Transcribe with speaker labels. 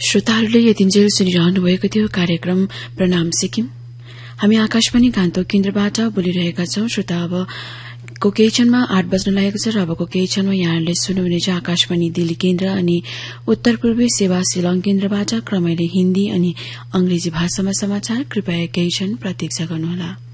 Speaker 1: श्रोताहरूले यतिन्जेल सुनिरहनु भएको थियो कार्यक्रम प्रणाम सिक्किम। हामी आकाशवाणी गान्तोक केन्द्रबाट बोलिरहेका छौं। श्रोता, अब केही 8 बज्न लागेको छ र अबको केही क्षणमा यहाँहरूले सुन्नुहुनेछ आकाशवाणी दिल्ली केन्द्र अनि उत्तर पूर्वी सेवा शिलङ केन्द्रबाट क्रमैले हिन्दी अनि अंग्रेजी भाषामा समाचार। कृपया केही क्षण प्रतीक्षा गर्नुहोला।